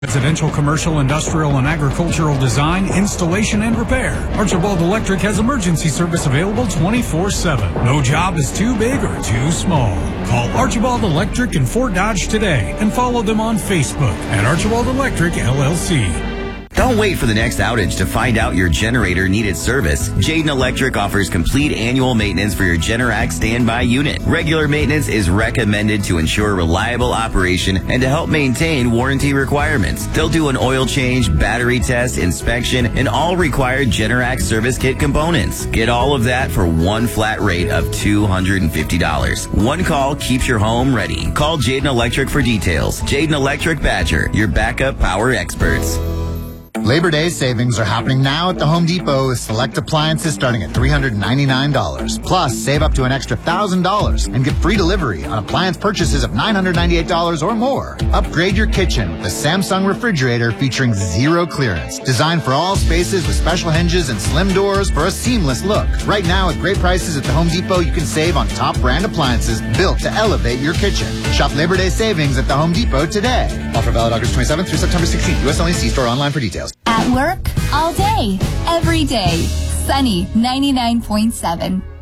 Residential, commercial, industrial, and agricultural design, installation, and repair. Archibald Electric has emergency service available 24/7. No job is too big or too small. Call Archibald Electric in Fort Dodge today and follow them on Facebook at Archibald Electric LLC. Don't wait for the next outage to find out your generator needed service. Jayden Electric offers complete annual maintenance for your Generac standby unit. Regular maintenance is recommended to ensure reliable operation and to help maintain warranty requirements. They'll do an oil change, battery test, inspection, and all required Generac service kit components. Get all of that for one flat rate of $250. One call keeps your home ready. Call Jayden Electric for details. Jayden Electric Badger, your backup power experts. Labor Day savings are happening now at the Home Depot with select appliances starting at $399. Plus, save up to an extra $1,000 and get free delivery on appliance purchases of $998 or more. Upgrade your kitchen with a Samsung refrigerator featuring zero clearance. Designed for all spaces with special hinges and slim doors for a seamless look. Right now, with great prices at the Home Depot, you can save on top brand appliances built to elevate your kitchen. Shop Labor Day savings at the Home Depot today. Offer valid August 27th through September 16th. U.S. only. See store online for details. At work, all day, every day. Sunny 99.7.